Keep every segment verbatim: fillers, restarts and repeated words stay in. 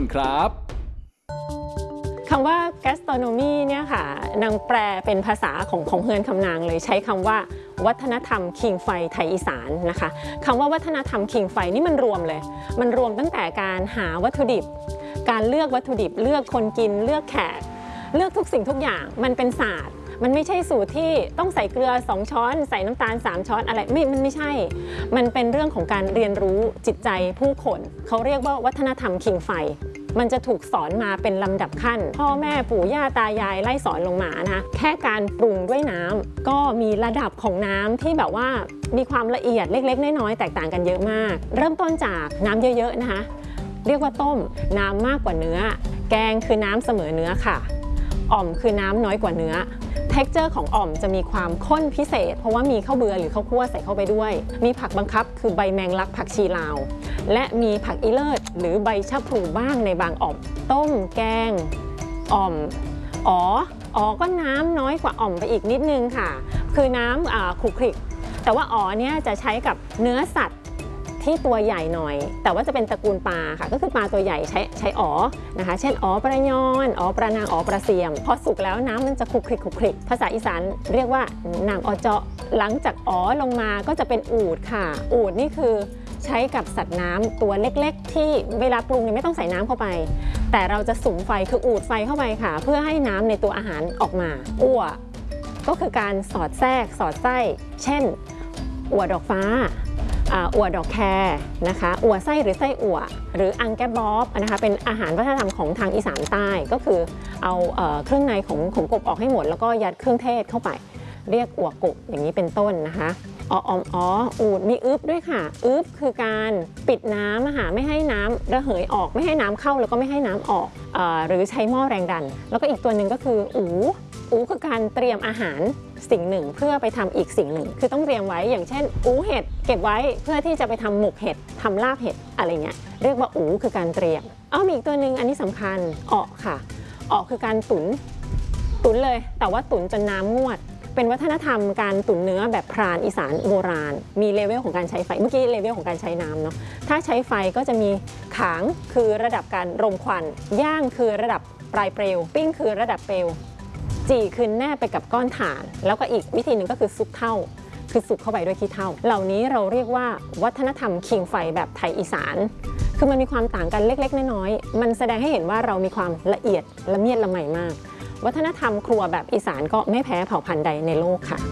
ครับคำว่า gastronomy เนี่ยค่ะนางแปลเป็นภาษาของของเฮือนคำนางเลยใช้คำว่าวัฒนธรรมคิงไฟไทยอีสานนะคะคำว่าวัฒนธรรมคิงไฟนี่มันรวมเลยมันรวมตั้งแต่การหาวัตถุดิบการเลือกวัตถุดิบเลือกคนกินเลือกแขกเลือกทุกสิ่งทุกอย่างมันเป็นศาสตร์มันไม่ใช่สูตรที่ต้องใส่เกลือสองช้อนใส่น้ำตาลสามช้อนอะไรไม่มันไม่ใช่มันเป็นเรื่องของการเรียนรู้จิตใจผู้คนเขาเรียกว่าวัฒนธรรมคิงไฟมันจะถูกสอนมาเป็นลำดับขั้นพ่อแม่ปู่ย่าตายายไล่สอนลงมานะคะแค่การปรุงด้วยน้ำก็มีระดับของน้ำที่แบบว่ามีความละเอียดเล็กๆน้อยๆแตกต่างกันเยอะมากเริ่มต้นจากน้ำเยอะๆนะคะเรียกว่าต้มน้ำมากกว่าเนื้อแกงคือน้ำเสมอเนื้อค่ะอ่อมคือน้ำน้อยกว่าเนื้อเท็กเจอร์ของอ่อมจะมีความข้นพิเศษเพราะว่ามีข้าวเบือหรือข้าวคั่วใส่เข้าไปด้วยมีผักบังคับคือใบแมงลักผักชีลาวและมีผักอีเลิศหรือใบชะพลูบ้างในบางอ่อมต้มแกงอ่อมอ๋ออ๋อก็น้ำน้อยกว่าอ่อมไปอีกนิดนึงค่ะคือน้ำขลุกคลิกแต่ว่าอ๋อเนี่ยจะใช้กับเนื้อสัตว์ที่ตัวใหญ่หน่อยแต่ว่าจะเป็นตระกูลปลาค่ะก็คือปลาตัวใหญ่ใช้ใช้อ๋อนะคะเช่นอ๋อปลายอนอ๋อปลานางอ๋อปลาเสียมพอสุกแล้วน้ำมันจะคลุกคลิกคลุกคลิกภาษาอีสานเรียกว่านางอ๋อเจาะหลังจากอ๋อลงมาก็จะเป็นอูฐค่ะอูฐนี่คือใช้กับสัตว์น้ำตัวเล็กๆที่เวลาปรุงเนี่ยไม่ต้องใส่น้ำเข้าไปแต่เราจะสุมไฟคืออูฐไฟเข้าไปค่ะเพื่อให้น้ำในตัวอาหารออกมาอั่วก็คือการสอดแทรกสอดไส้เช่นอั่วดอกฟ้าอั่วดอกแครนะคะอั่วไส้หรือไส้อั่วหรืออังแกบอบนะคะเป็นอาหารวัฒนธรรมของทางอีสานใต้ก็คือเอาเอ่อเครื่องในของของกบออกให้หมดแล้วก็ยัดเครื่องเทศเข้าไปเรียกอั่วกบอย่างนี้เป็นต้นนะคะอ๋ออ๋ออ๋ออูดมีอึบด้วยค่ะอึบคือการปิดน้ำอาหารไม่ให้น้ำระเหยออกไม่ให้น้ำเข้าแล้วก็ไม่ให้น้ำออกเอ่อหรือใช้หม้อแรงดันแล้วก็อีกตัวหนึ่งก็คืออูอูคือการเตรียมอาหารสิ่งหนึ่งเพื่อไปทำอีกสิ่งหนึ่งคือต้องเตรียมไว้อย่างเช่นอูเห็ดเก็บไว้เพื่อที่จะไปทำหมกเห็ดทำลาบเห็ดอะไรเงี้ยเรียกว่าอูคือการเตรียมอ้อมีอีกตัวหนึ่งอันนี้สำคัญออกค่ะออกคือการตุ๋นตุ๋นเลยแต่ว่าตุ๋นจนน้ำงวดเป็นวัฒนธรรมการตุ๋นเนื้อแบบพรานอีสานโบราณมีเลเวลของการใช้ไฟเมื่อกี้เลเวลของการใช้น้ำเนาะถ้าใช้ไฟก็จะมีขางคือระดับการรมควันย่างคือระดับปลายเปลวปิ้งคือระดับเปลวจี่คือแนบไปกับก้อนถ่านแล้วก็อีกวิธีหนึ่งก็คือซุกเท่าคือสุกเข้าไปด้วยขี้เถ้าเหล่านี้เราเรียกว่าวัฒนธรรมคิงไฟแบบไทยอีสานคือมันมีความต่างกันเล็กๆน้อยๆมันแสดงให้เห็นว่าเรามีความละเอียดละเมียดละไมมากวัฒนธรรมครัวแบบอีสานก็ไม่แพ้เผ่าพันธุ์ใดในโลกค่ะ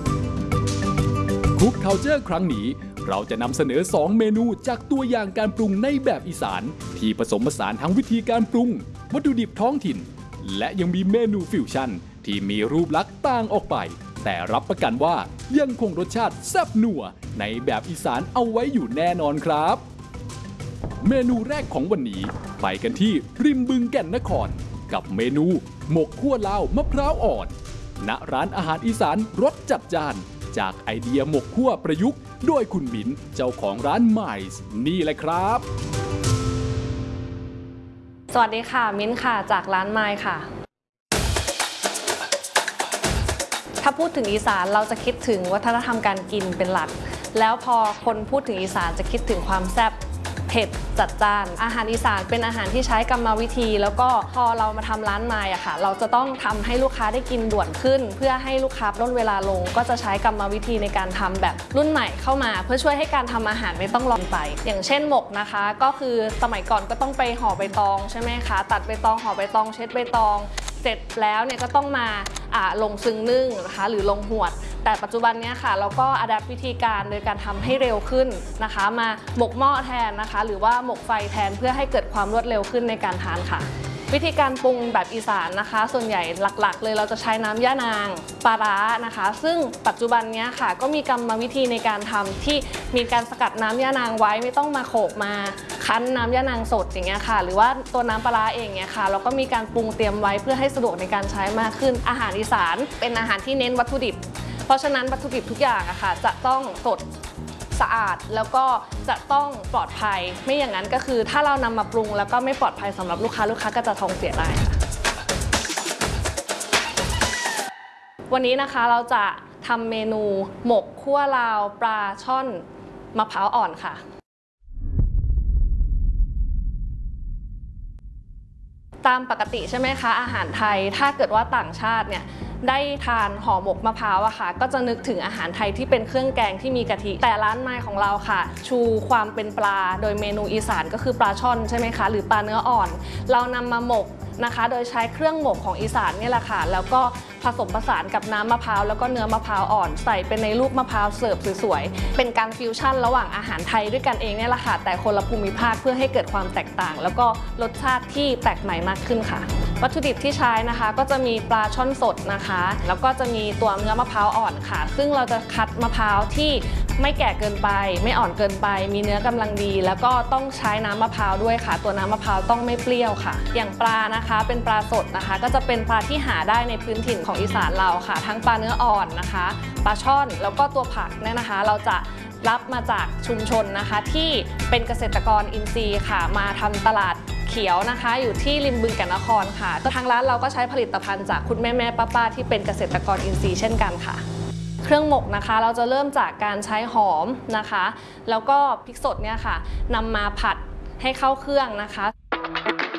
คุกเคาเจอร์ครั้งนี้เราจะนำเสนอสองเมนูจากตัวอย่างการปรุงในแบบอีสานที่ผสมผสานทั้งวิธีการปรุงวัตถุดิบท้องถิ่นและยังมีเมนูฟิวชั่นที่มีรูปลักษณ์ต่างออกไปแต่รับประกันว่ายังคงรสชาติแซ่บนัวในแบบอีสานเอาไว้อยู่แน่นอนครับเมนูแรกของวันนี้ไปกันที่ริมบึงแก่นนครกับเมนูหมกคั่วลาวมะพร้าวอ่อนณร้านอาหารอีสานรสจัดจ้านจากไอเดียหมกคั่วประยุกต์โดยคุณมิ้นเจ้าของร้านไมซ์นี่แหละครับสวัสดีค่ะมิ้นค่ะจากร้านไมซ์ค่ะถ้าพูดถึงอีสานเราจะคิดถึงวัฒนธรรมการกินเป็นหลักแล้วพอคนพูดถึงอีสานจะคิดถึงความแซ่บเผ็ดจัดจ้านอาหารอีสานเป็นอาหารที่ใช้กรรมวิธีแล้วก็พอเรามาทำร้านไมซ์อะค่ะเราจะต้องทำให้ลูกค้าได้กินด่วนขึ้นเพื่อให้ลูกค้าลดเวลาลงก็จะใช้กรรมวิธีในการทำแบบรุ่นใหม่เข้ามาเพื่อช่วยให้การทำอาหารไม่ต้องรอไปอย่างเช่นหมกนะคะก็คือสมัยก่อนก็ต้องไปห่อใบตองใช่ไหมคะตัดใบตองห่อใบตองเช็ดใบตองเสร็จแล้วเนี่ยก็ต้องมาลงซึ้งนึ่งนะคะหรือลงหวดแต่ปัจจุบันนี้ค่ะเราก็อัดแอปวิธีการโดยการทำให้เร็วขึ้นนะคะมาหมกหม้อแทนนะคะหรือว่าหมกไฟแทนเพื่อให้เกิดความรวดเร็วขึ้นในการทานค่ะวิธีการปรุงแบบอีสานนะคะส่วนใหญ่หลักๆเลยเราจะใช้น้ำย่านางปลาร้านะคะซึ่งปัจจุบันนี้ค่ะก็มีกรรมวิธีในการทำที่มีการสกัดน้ำย่านางไว้ไม่ต้องมาโขกมาคั้นน้ำย่านางสดอย่างเงี้ยค่ะหรือว่าตัวน้ำปลาร้าเองเนี่ยค่ะเราก็มีการปรุงเตรียมไว้เพื่อให้สะดวกในการใช้มากขึ้นอาหารอีสานเป็นอาหารที่เน้นวัตถุดิบเพราะฉะนั้นวัตถุดิบทุกอย่างอะค่ะจะต้องสดสะอาดแล้วก็จะต้องปลอดภัยไม่อย่างนั้นก็คือถ้าเรานำมาปรุงแล้วก็ไม่ปลอดภัยสำหรับลูกค้าลูกค้าก็จะท้องเสียได้ค่ะวันนี้นะคะเราจะทำเมนูหมกคั่วลาวปลาช่อนมะพร้าวอ่อนค่ะตามปกติใช่ไหมคะอาหารไทยถ้าเกิดว่าต่างชาติเนี่ยได้ทานห่อหมกมะพร้าวอะค่ะก็จะนึกถึงอาหารไทยที่เป็นเครื่องแกงที่มีกะทิแต่ร้านไม้ของเราค่ะ ชูความเป็นปลาโดยเมนูอีสานก็คือปลาช่อนใช่ไหมคะหรือปลาเนื้ออ่อนเรานำมาหมกนะคะโดยใช้เครื่องหมกของอีสานนี่แหละค่ะแล้วก็ผสมผสานกับน้ำมะพร้าวแล้วก็เนื้อมะพร้าวอ่อนใส่เป็นในรูปมะพร้าวเสิร์ฟสวยๆเป็นการฟิวชั่นระหว่างอาหารไทยด้วยกันเองนี่แหละค่ะแต่คนละภูมิภาคเพื่อให้เกิดความแตกต่างแล้วก็รสชาติที่แปลกใหม่มากขึ้นค่ะวัตถุดิบที่ใช้นะคะก็จะมีปลาช่อนสดนะคะแล้วก็จะมีตัวเนื้อมะพร้าวอ่อนค่ะซึ่งเราจะคัดมะพร้าวที่ไม่แก่เกินไปไม่อ่อนเกินไปมีเนื้อกำลังดีแล้วก็ต้องใช้น้ำมะพร้าวด้วยค่ะตัวน้ำมะพร้าวต้องไม่เปรี้ยวค่ะอย่างปลานะคะเป็นปลาสดนะคะก็จะเป็นปลาที่หาได้ในพื้นถิ่นของอีสานเราค่ะทั้งปลาเนื้ออ่อนนะคะปลาช่อนแล้วก็ตัวผักเนี่ยนะคะเราจะรับมาจากชุมชนนะคะที่เป็นเกษตรกรอินทรีย์ค่ะมาทำตลาดเขียวนะคะอยู่ที่ริมบึงแก่นนครค่ะทางร้านเราก็ใช้ผลิตภัณฑ์จากคุณแม่แม่ป้าป้าที่เป็นเกษตรกรอินทรีย์เช่นกันค่ะเครื่องหมกนะคะเราจะเริ่มจากการใช้หอมนะคะแล้วก็พริกสดเนี่ยค่ะนำมาผัดให้เข้าเครื่องนะคะ